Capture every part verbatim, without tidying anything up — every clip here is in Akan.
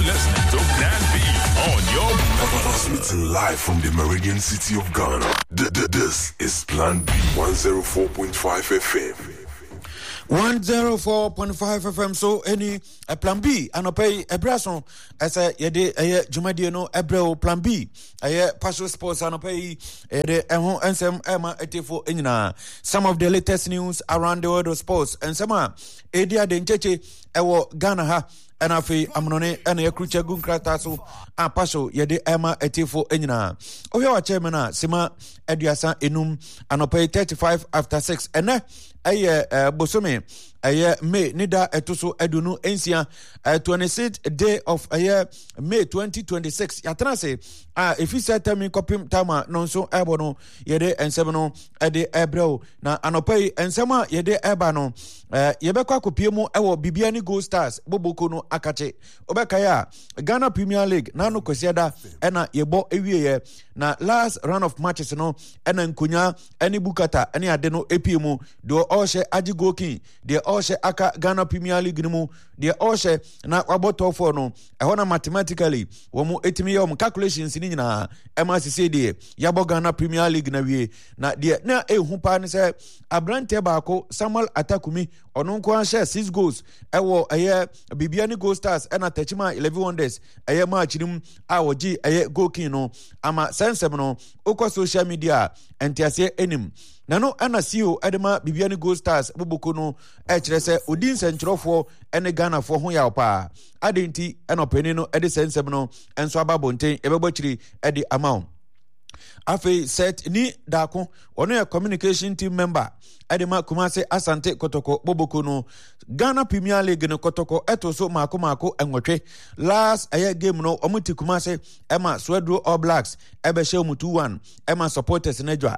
listening to Plan B on your transmitting live from the Meridian City of Ghana. This is Plan B one oh four point five F M. one oh four point five F M. So any a Plan B and pay a brason as a yede a Jumadiano Ebreo Plan B a Passion Sports and pay a Emma and some Emma etifo inina. Some of the latest news around the world of sports and some Edia Dencheche ewo Ghana ha. And afi amnone and a crucia gunkrata so a paso yede Emma etifo inina. Oyo chairman Sima Ediasa enum anope thirty-five after six and eh aye bosome aye May nida etuso edunu ensia twenty-sixth day of aye May twenty twenty-six yatana se ah if you say tell kopim tama nonso ebono yede ensebno ede ebreo na anope ensema yede ebano eh yebekwa kopiemu ewo bibiani Gold Stars boboko no akache obekaya Ghana Premier League nanu kosiada ena yebo ewieye na last round of matches no ena nkunya eni bukata eni ade no epiemu do oshe ajigokin de oshe aka Ghana Premier League mu de oshe na waboto for no ehona mathematically wo mu etimi yom calculations ni nyina ema sise de yabo Ghana Premier League na wie na de na ehu pa ne se abrante baako Samuel Atakumi ono nko an share six goals ewo eye bibiani Gold Stars ena techima eleven wonders eye match nim a wogi eye goalkin no ama sensem no ukọ social media entiase enim nano ana C E O edema bibiani Gold Stars boboko no e kire se odin sentrofo ene Ghana fo ho ya opa adenti ena openi no ede sensem no enso ababonten ebebọchiri ede amount afi set ni dako ono ya communication team member edema Kumase Asante Kotoko boboko no Ghana Premier League no Kotoko etoso mako mako enwotwe last aye game no omuti Kumase ema Swedro All Blacks ebe she mu two one ema supporters nejwa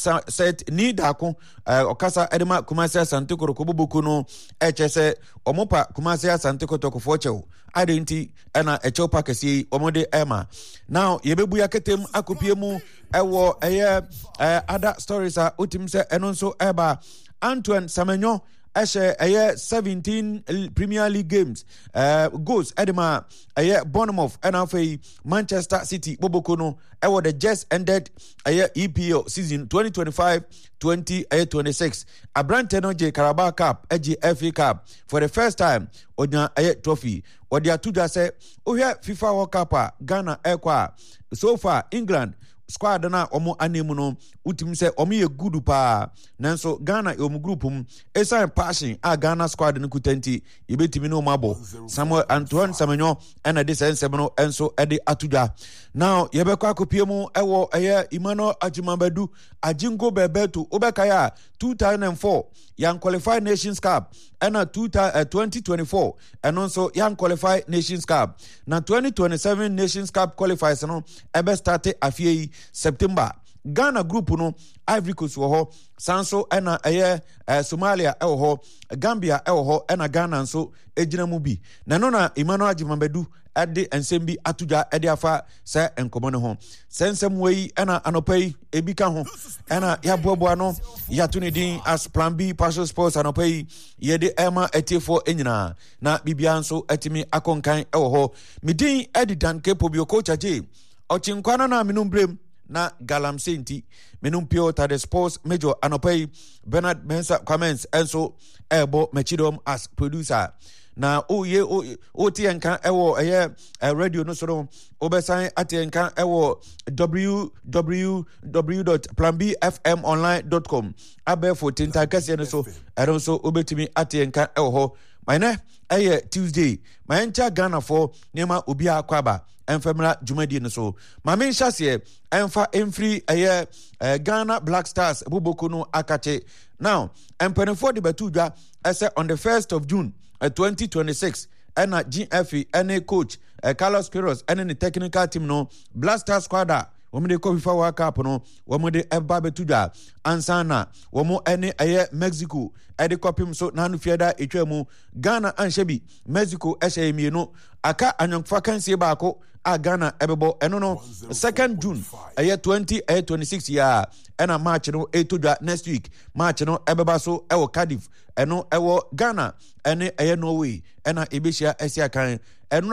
set ni dako uh, okasa edema Kumase Asante Kotoko boboko no echese omopa Kumase Asante Kotoko fochew adenti ena echo pakesi omode ema now yebebu yaketem akopiemu ewo eye uh, other stories are utimse enonso eba Antoine Samenyo Eshe aye seventeen Premier League games uh, goals edema aye Bournemouth and afei Manchester City boboko no ewo the just ended aye E P L season twenty twenty-five twenty twenty-six Abrante no je Carabao Cup eg F A Cup for the first time onya aye trophy odi atuja se ohwe FIFA World Cup Ghana ekwa so far England squad na omo anemu no utim se omo ye good pa nanso Ghana e omo group um esan passion a Ghana squad no kutanti yebetimi no mabo Samuel Antoine Samenyo ena de sensem no enso ede atuja now yebekwa kopiemu ewo eye Emmanuel Ajimambadu Ajingo Bebeto obekaya two thousand four young qualified Nations Cup ena twenty twenty-four enonso young qualified Nations Cup na twenty twenty-seven Nations Cup qualifiers no ebe start afie September Ghana group no Ivory Coast wo ho Sanso ena eye uh, Somalia e wo ho Gambia e wo ho ena Ghana nso ejina mu bi na no na Emmanuel Ajimambadu ade ensembi atuja ede afa se enkomo ne ho sensem wei ena anopai ebika ho ena ya boboa no ya tunidin as Plan B Passion Sports anopai yede ema etifo enyina na bibia nso etimi akonkan e wo ho midin editan kepo bi coach aje ochinkwana na minumbrem na galamsenti menum Piota the sports major anopai Bernard Mensa comments enso ebo mechidom as producer na oye o tienka ewo eye radio no so obesan atienka ewo w w w dot plan b f m online dot com abe fourteen takase no so ero so obetimi atienka ewo ho mine eye Tuesday mayencha Ghana for nema obi akwaba enfemra jumadi no so mame nhase enfa emfri eye Ghana Black Stars boboko no akache now empenfo de betudwa ese on the first of June twenty twenty-six and G F E and coach uh, Carlos Queiroz and the technical team no Blaster squad women de ko FIFA World Cup no women de eba betuja ansana womo ene aye Mexico e de kopim so nanu fiada etwemu Ghana anshebi Mexico ehye mienu aka anyonfa kansie baako a Ghana ebebo eno no second June aye twenty twenty-six ya ena match no etudwa next week match no ebeba so ewo Cardiff eno ewo Ghana ene aye Norway ena ebeshia esia kan enra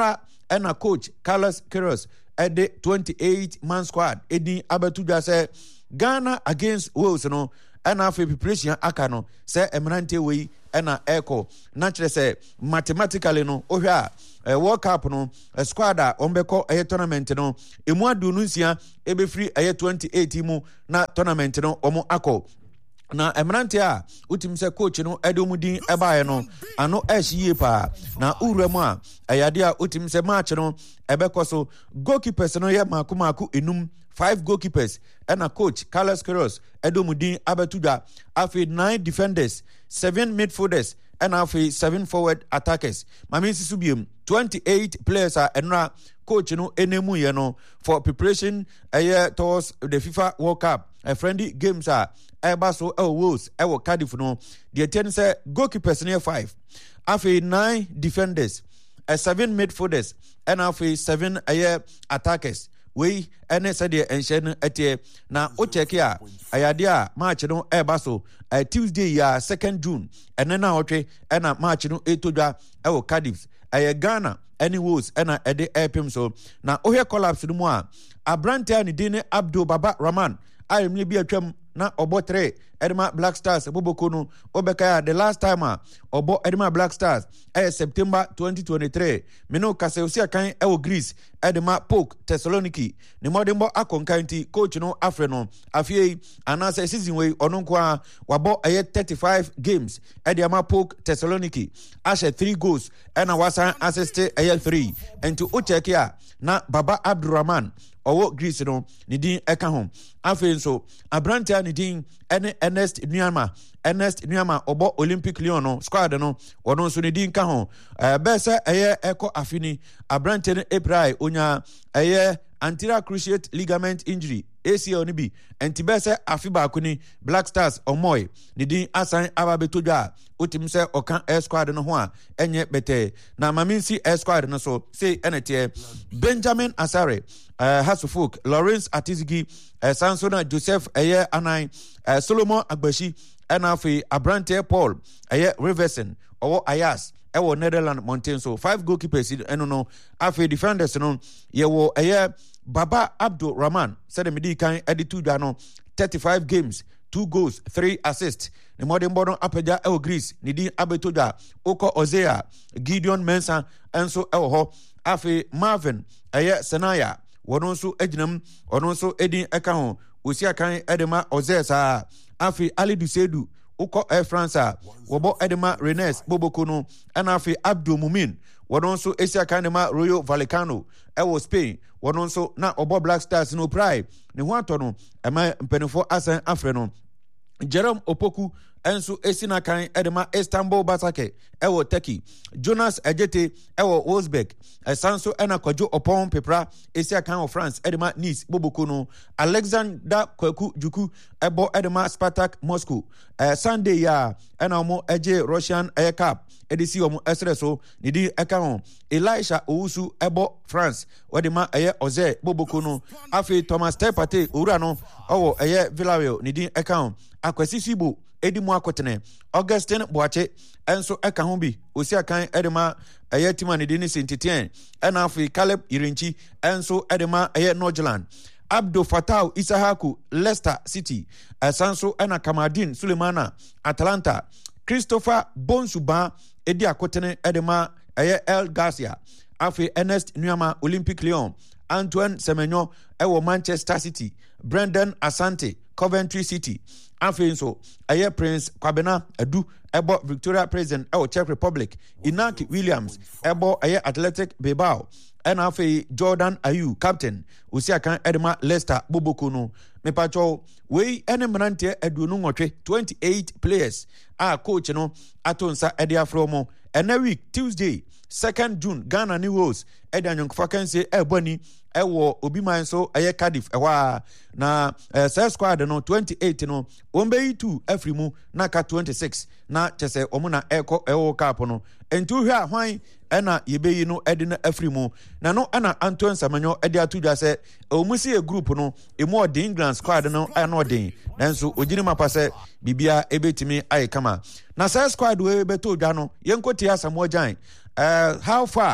ɛna coach Carlos Queiroz ɛde twenty-eight man squad ɛdin abɛto dwa sɛ Ghana against Wales no ɛna afei preparation aka no sɛ emerante wei ɛna ɛkɔ na kyerɛ sɛ mathematically no ohwɛ a World Cup no squad a ɔmbɛkɔ ɛyɛ tournament no emu adu no nsia ɛbɛfiri ɛyɛ twenty-eight mu na tournament no ɔmo akɔ na emerante a utim sɛ coach no ɛde mu din ɛbaeɛ no ano ɛhye pa na ura mu a ɛyade a utim sɛ match no ɛbɛkɔ so goalkeepers no yɛ maako maako enum five goalkeepers ɛna coach Carlos Queiroz ɛde mu din abɛto dwa afei nine defenders seven midfielders ɛna afei seven forward attackers mame nsiso biem twenty-eight players a ɛnora coach no enemu yɛ no for preparation ɛyɛ towards the FIFA World Cup a friendly games a ɛba so ɛwɔ Wales ɛwɔ Cardiff no deɛ tiɛ ne sɛ goalkeepers no yɛ five afei nine defenders a seven midfielders ɛna afei seven ɛyɛ attackers wei ɛne sɛdeɛ ɛnhyɛ no ɛteɛ na o check a ayade a match no ɛba so uh, Tuesday ya second June ɛne na ɔtwe ɛna match no etodwa ɛwɔ Cardiff ɛyɛ Ghana ɛne Wales ɛna ɛde ɛpem so na ohwɛ collapse no mu a abrante a ne din ne Abdul Baba Rahman ayemne bi atwam na obo tre edema Black Stars boboko no obeka the last time a obo edema Black Stars eh September twenty twenty-three meno kaseusia kan e wo Greece edema Poke Thessaloniki ne modembo akonkanti coach no afre no afie anase season we ono nko a wabo eh thirty-five games edema Poke Thessaloniki ashe three goals and wasan assist eh three and to check ya na Baba Abdurrahman owo Greece no ne din eka ho afi nso abrante ne din ene Ernest Nuama Ernest Nuama obo Olympic Lyon no squad no wono nso ne din ka ho eh be se eye eko afini abrante ne April onya eye anterior cruciate ligament injury A C L ni bi enti be se afi ba ko ni Black Stars omoy ne din asan aba betodwa otim se oka air squad no ho a enye bete na maminsi air squad no so say enete Benjamin Asare uh, Hasufuk Lawrence Atizigi uh, Sansona Joseph Eye Anai uh, Solomon Agbashi Enafi Abrante Paul Eye Riverson Owo Ayas Ewo Netherlands Mountain so five goalkeepers eno no afi defenders no yewo Eye Baba Abdul Rahman said medi kan editu dwa no thirty-five games two goals three assists ne modern bono apeja ewo Greece ne din abeto dwa Oko Ozea Gideon Mensah enso ewo ho afi Marvin Eye Senaya wono nso aginam wono nso edin eka ho osia kan edema Ozesa afi Ali Dusedu uko Air France wobo edema Rennes Boboko no ana afi Abdul Mumin wono nso esia kan edema Royal Vallecano ewo Spain wono nso na obo Black Stars no pride ne ho atono ema mpenifo asan afre no Jerome Opoku enso esina kan edema Istanbul Basake ewo Turkey Jonas Ejete ewo Wolfsburg esanso ena Kwajo Opon Pepra esia kan of France edema Nice Boboko no Alexander Kwaku Juku ebo edema Spartak Moscow eh, Sunday ya ena omo eje Russian Air Cup edisi omo esreso nidi eka ho Elisha Owusu ebo France wedema eye Oze Boboko no afi Thomas Tepate owura no owo eye Villarreal nidi eka ho Akwasi Sibo edimu akotene Augustine Boache enso eka ho bi osia kan edema eye tima ne di ni sentitien ena afi Caleb Irinchi enso edema eye Northland Abdul Fatah Isahaku Leicester City esanso ena Kamadin Sulemana Atalanta Christopher Bonsuba edi akotene edema eye El Garcia afi Ernest Nuama Olympic Lyon Antoine Semenyo ewo Manchester City Brendan Asante Coventry City afi nso eye Prince Kwabena Edu ebo Victoria President ewo Czech Republic Inaki Williams ebo eye Athletic Bilbao and afi Jordan Ayew captain usia kan edema Leicester Boboko no mepacho we ene mrante edu no nwotwe twenty-eight players a coach no atonsa ede afro mo ene week Tuesday second June Ghana ni Wales ede anyonkfa kanse eboni ewo obi man so eye Cardiff ewa na uh, say squad no twenty-eight no ombe two afrimu na ka twenty-six na chese omuna eko ewo cup no entu hwe ahwan ena yebeyi no ede na afrimu na no ana Antoine Semenyo ede atudwa se omusi e group no emu ode England squad no ana ode nanso ogini mapa se bibia ebetimi ayi kama na say squad we beto dwa no yenkoti asamojan uh, how far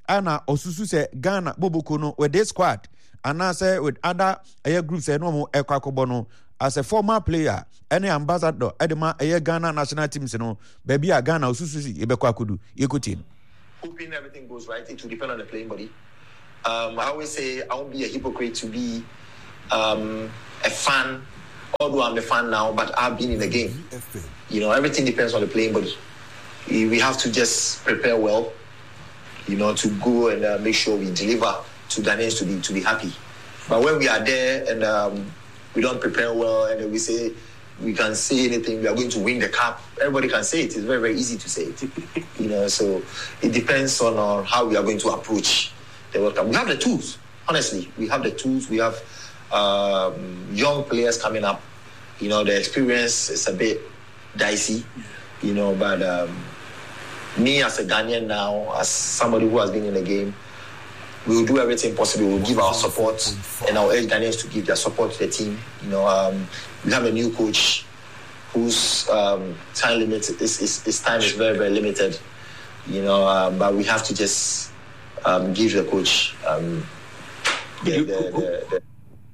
ana osusu se Ghana Boboko no with this squad and I say with other air groups e no mo ekwakobo as a former player any ambassador edema air Ghana national teams no baby a Ghana osusu si ebekwakudu yekuti. Hoping everything goes right, it will depend on the playing body. Um, I always say I won't be a hypocrite to be um, a fan, although I'm a fan now, but I've been in the game. You know, everything depends on the playing body. We have to just prepare well, you know, to go and uh, make sure we deliver to Ghanaians to be to be happy. But when we are there and um, we don't prepare well and we say we can say anything, we are going to win the cup, everybody can say it. It's very, very easy to say it. You know, so it depends on uh, how we are going to approach the World Cup. We have the tools, honestly. We have the tools. We have um, young players coming up. You know, the experience is a bit dicey, you know, but um, me as a Ghanaian now, as somebody who has been in the game, we will do everything possible. We'll give our support, and I'll urge Ghanaians to give their support to the team. You know, um, we have a new coach whose um, time limit is, is his time is very, very limited. You know, um, but we have to just um, give the coach um, the, the, the, the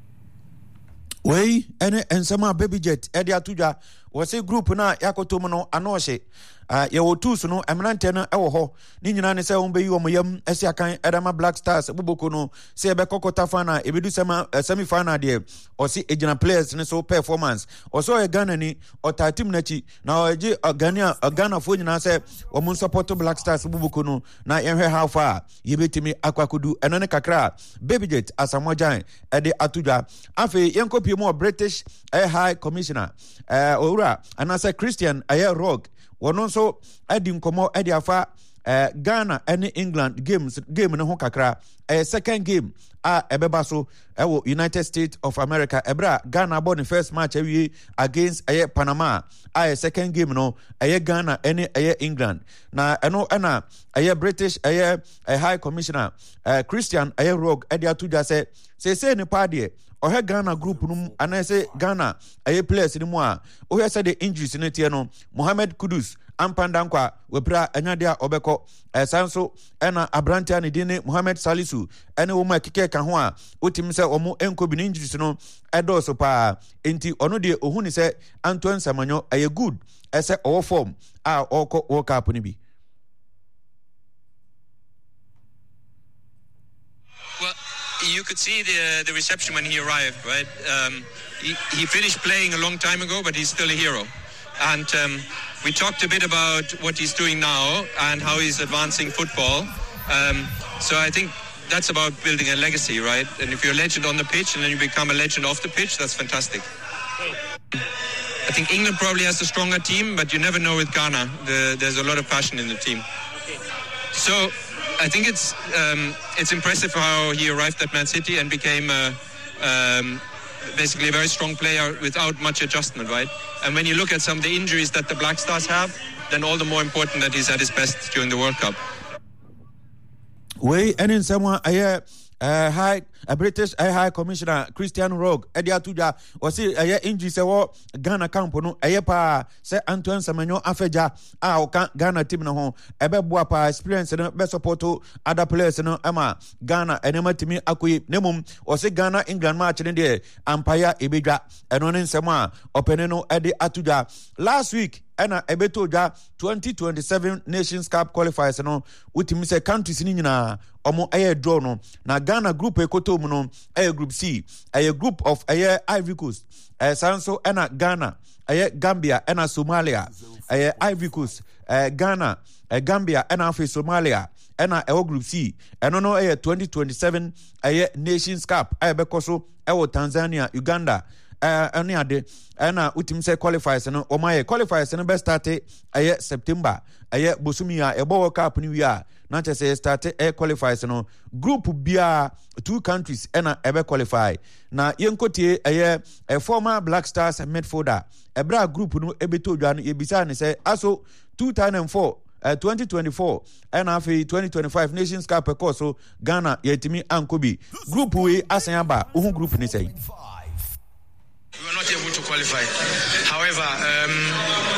Wey ene ensema baby jet edi atuja wose group na yakotom no anose ah ye wotus no eminante no ewo ho ni nyina ne se won beyi wo yam esi akan edama Black Stars Boboko no se ebe kokota fana ebedu sema semi final de osi ejina players ne so performance oso e Ghana ni otatim na chi na oje Ghana Ghana fo nyina se wo mun support Black Stars Boboko no na yenhwe how far yebetimi akwakodu eno ne kakra baby jet asamojan edi atuja afi yenkopie mo British Air High Commissioner eh uh, ora anase Christian Ayer Rogue wono so adi nkomo adi afa uh, Ghana and England games game no ho kakra a second game a ebeba so ewo United States of America ebra Ghana born the first match awie against aye Panama a second game no aye Ghana and aye England na eno na aye British aye a High Commissioner uh, Christian Ayer Rogue adi atuja se se se ni pade ohe Ghana group num anase Ghana aye players ni mu a ohe se the injuries ni tie no Mohamed Kudus ampandankwa webra enyadia obeko esanso ena abrantia ne dine Mohamed Salisu ene wo ma kike ka ho a otim se omo enkobi ni injuries no edoso pa enti ono de ohuni se Antoine Samanyo aye good ese owo form a oko World Cup ni bi. Well, you could see the the reception when he arrived, right? Um, he, he finished playing a long time ago, but he's still a hero. And um, we talked a bit about what he's doing now and how he's advancing football. Um, so I think that's about building a legacy, right? And if you're a legend on the pitch and then you become a legend off the pitch, that's fantastic. I think England probably has a stronger team, but you never know with Ghana. The, there's a lot of passion in the team. So I think it's um, it's impressive how he arrived at Man City and became a, um, basically a very strong player without much adjustment, right? And when you look at some of the injuries that the Black Stars have, then all the more important that he's at his best during the World Cup. We and in someone I uh high a British a High Commissioner Christian Rogue edi atuja wasi aye injury se wo Ghana camp no aye pa se Antoine Semenyo afeja a oka Ghana team no ho ebe boa pa experience no be support other players no ema Ghana enema timi akoyi nemum wasi Ghana England match ne de empire ebedwa eno ne nsem a opene no edi atuja last week ena ebeto ja twenty twenty-seven Nations Cup qualifiers no utimi se countries ni nyina omo aye draw no na Ghana group ekoto mu no aye group C aye group of aye Ivory Coast aye sanso ena Ghana aye Gambia ena Somalia aye Ivory Coast aye Ghana aye Gambia ena afi Somalia ena aye group C eno no aye twenty twenty-seven aye Nations Cup aye bekoso aye Tanzania Uganda eh ene ade na utim say qualifiers no o my qualifiers no be start eh September eh bosumi a e World Cup ni wi a na che say start eh qualifiers no group bia two countries na e be qualify na yenkotie eh a former Black Stars midfielder e bra group no e beto dwa no e bisa ne say aso two thousand four Uh, twenty twenty-four and afi twenty twenty-five Nations Cup course so Ghana yetimi ankobi group we asanyaba uhun group ni say we were not able to qualify. However, um,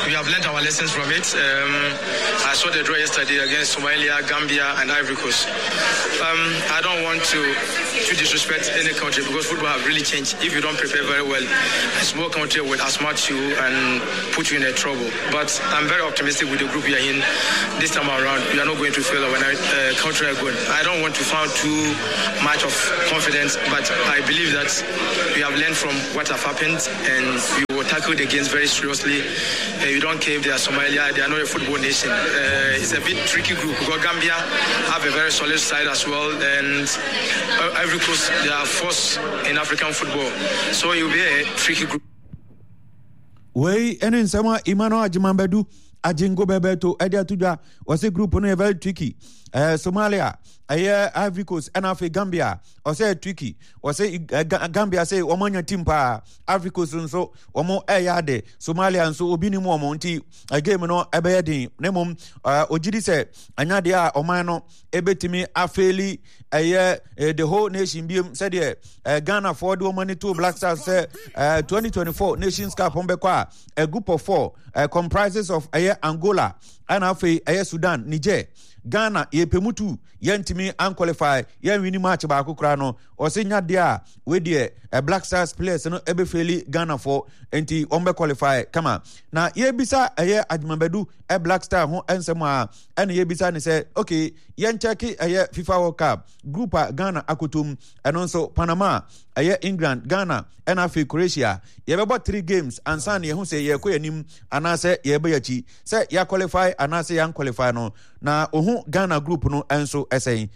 we have learned our lessons from it. Um, I saw the draw yesterday against Somalia, Gambia, and Ivory Coast. Um, I don't want to, to disrespect any country because football have really changed. If you don't prepare very well, a small country will outsmart you and put you in a trouble. But I'm very optimistic with the group we are in this time around. We are not going to fail when our uh, country are good. I don't want to found too much of confidence, but I believe that we have learned from what have happened and we will tackle the games very seriously. Uh, you don't care if they are Somalia, they are not a football nation. Uh, it's a bit tricky group because Gambia have a very solid side as well, and uh, Ivory Coast, they are force in African football. So it will be a tricky group. Way and in summer, Imano Ajimambadu, Ajingo Bebeto, Edia Tuja was a group on a very tricky. Uh, Somalia, uh, Ivory Coast, and Africa, Gambia, or say tricky, or say uh, Gambia say Omania Timpa, Ivory Coast, and so Omo Ayade, Somalia, and so Obini Monti, a game no Ebedi, Nemum, uh, Ojidi said, Anadia, Omano, Ebetimi, Afeli, a year, the whole nation beam said, uh, Ghana for the money two Black Stars, uh, twenty twenty-four Nations Cup Hombekwa, a group of four, uh, comprises of a year Angola, and Afe, a year Sudan, Niger. Ghana ye pemutu yentimi unqualify yen wini match ba akukra no o se nya dia we de a Black Stars players no ebe feli Ghana for enti ombe qualify kama na ye bisa eye Ajimambadu e Black Star ho ensem a ene ye bisa ne say okay yen check eye FIFA World Cup group a Ghana akotum eno so Panama eye England Ghana and Afi Croatia ye be three games ansan ye hu say ye ko yanim anase ye be yachi say ya qualify anase yan qualify no na ohu Ghana group no enso essay.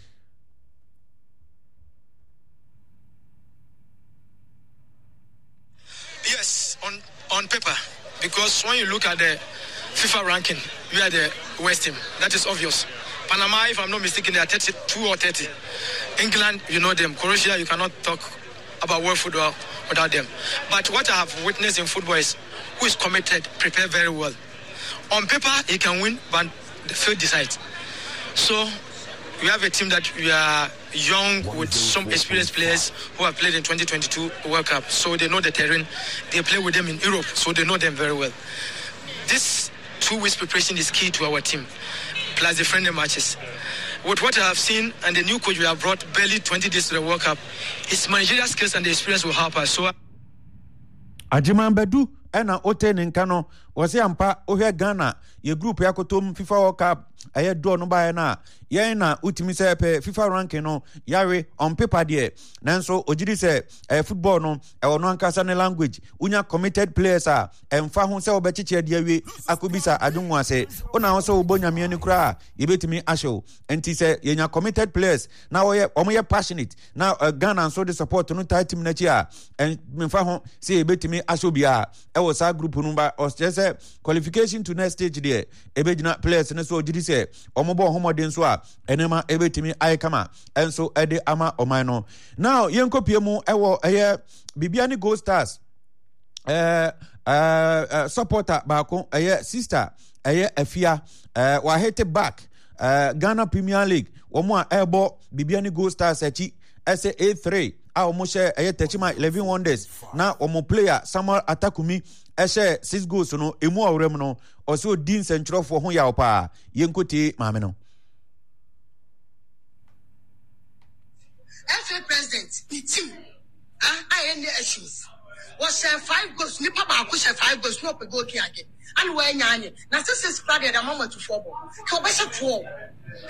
Yes, on on paper, because when you look at the FIFA ranking, we are the worst team. That is obvious. Panama, if I'm not mistaken, they are thirty-two or thirty. England, you know them. Croatia, you cannot talk about world football without them. But what I have witnessed in football is who is committed, prepare very well. On paper, he can win, but the field decides. So we have a team that we are young with some experienced players who have played in twenty twenty-two World Cup. So they know the terrain. They play with them in Europe, so they know them very well. This two weeks preparation is key to our team, plus the friendly matches. With what I have seen and the new coach we have brought barely twenty days to the World Cup, his managerial skills and the experience will help us. So Ajimambadu ena ote ninkano wasi ampa ohwe Ghana ye group yakotom FIFA World Cup aye do no ba na ye na utimi se pe FIFA ranking no yare on paper there nanso ojiri se eh, football no e wono ankasa ne language unya committed players a emfa ho se obechiche de awie akobisa adwonwo ase ona ho se obonyame ani kura ye betimi ahyew enti se ye nya committed players na wo ye omo ye passionate na uh, Ghana so the support no tight team na chi a emfa ho se ye betimi ahyew bia e wo sa group no ba o se qualification to next stage there ebegina players ne so ojiri se omo bo homoden so a enema ebetimi aikama enso ede ama oman no now yenkopie mu ewo eye bibiani Gold Stars eh uh, supporter baako eye sister eye afia uh, wa hit back uh, Ghana Premier League omo a ebo bibiani Gold Stars achi S A three a omo share eye Techima eleven Wonders na omo player Samuel Atakumi share six goals no emu awrem no oso din centrofo ho yawo pa yenkoti maame no F A president the team ah I end the issues was share five goals nipa ba ko share five goals no pe go ki again and we nya anye na six six friday the moment to four ball ko be se four